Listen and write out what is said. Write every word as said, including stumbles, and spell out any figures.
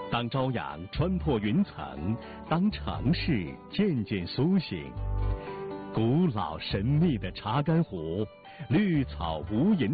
当朝阳穿破云层，当城市渐渐苏醒，古老神秘的查干湖，绿草无垠。